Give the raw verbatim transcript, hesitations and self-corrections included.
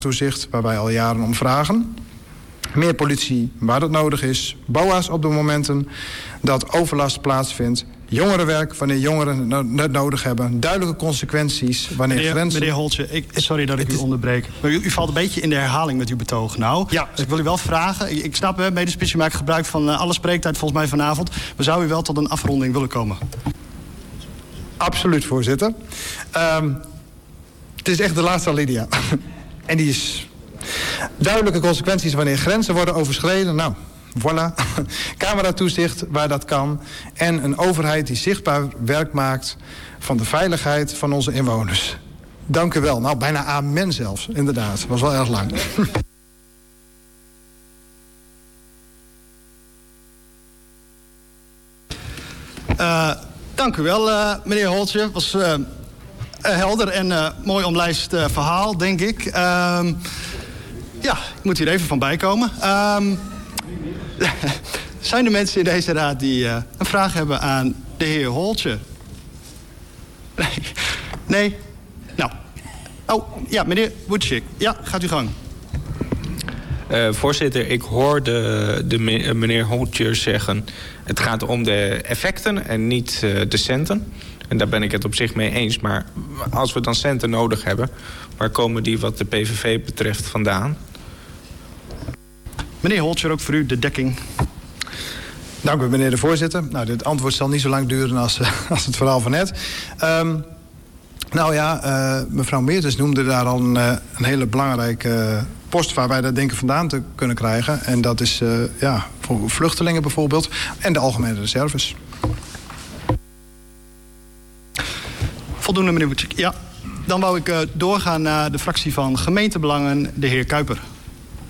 toezicht, waar wij al jaren om vragen. Meer politie waar dat nodig is. B O A's op de momenten dat overlast plaatsvindt. Jongerenwerk wanneer jongeren het nodig hebben. Duidelijke consequenties wanneer meneer, grenzen... Meneer Holtje, ik, sorry dat ik u onderbreek. Maar u, u valt een beetje in de herhaling met uw betoog nou. Ja. Dus ik wil u wel vragen. Ik, ik snap, hè, medespits, u maakt gebruik van uh, alle spreektijd volgens mij vanavond. Maar zou u wel tot een afronding willen komen? Absoluut, voorzitter. Um, het is echt de laatste alinea. En die is... Duidelijke consequenties wanneer grenzen worden overschreden. Nou, voilà. Cameratoezicht waar dat kan. En een overheid die zichtbaar werk maakt van de veiligheid van onze inwoners. Dank u wel. Nou, bijna amen zelfs. Inderdaad, was wel erg lang. Uh, dank u wel, uh, meneer Holtje. Het was uh, helder en uh, mooi omlijst uh, verhaal, denk ik. Uh, ja, ik moet hier even van bijkomen. Uh, zijn er mensen in deze raad die uh, een vraag hebben aan de heer Holtje? Nee. Nee? Nou. Oh, ja, meneer Woetschik. Ja, gaat uw gang. Uh, voorzitter, ik hoorde de meneer Holtje zeggen... het gaat om de effecten en niet uh, de centen. En daar ben ik het op zich mee eens. Maar als we dan centen nodig hebben... waar komen die wat de P V V betreft vandaan? Meneer Holtje, ook voor u de dekking. Dank u, meneer de voorzitter. Nou, dit antwoord zal niet zo lang duren als, uh, als het verhaal van net. Um, nou ja, uh, mevrouw Meertens noemde daar al een, uh, een hele belangrijke... Uh, post waar wij dat denken vandaan te kunnen krijgen. En dat is uh, ja, voor vluchtelingen bijvoorbeeld. En de algemene reserves. Voldoende, meneer Woetschik. Ja, dan wou ik uh, doorgaan naar de fractie van gemeentebelangen, de heer Kuiper.